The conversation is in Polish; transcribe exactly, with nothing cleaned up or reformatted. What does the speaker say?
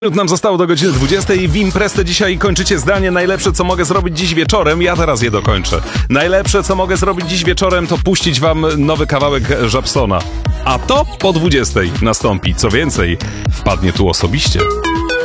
Minut nam zostało do godziny dwudziestej. W Imprestę dzisiaj kończycie zdanie: najlepsze, co mogę zrobić dziś wieczorem. Ja teraz je dokończę. Najlepsze, co mogę zrobić dziś wieczorem, to puścić wam nowy kawałek Żabsona. A to po dwudziestej nastąpi. Co więcej, wpadnie tu osobiście.